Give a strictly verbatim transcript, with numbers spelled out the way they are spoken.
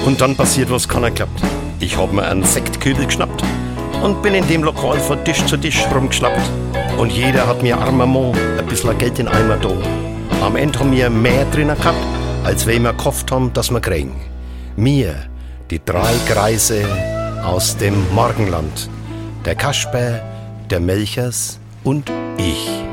Und dann passiert, was keiner klappt. Ich hab mir einen Sektkübel geschnappt und bin in dem Lokal von Tisch zu Tisch rumgeschlappt. Und jeder hat mir armer Mo ein bisschen Geld in Eimer da. Am Ende haben wir mehr drinnen gehabt, als wir gehofft haben, dass wir kriegen. Wir, die drei Greise aus dem Morgenland. Der Kasper, der Melchers und ich.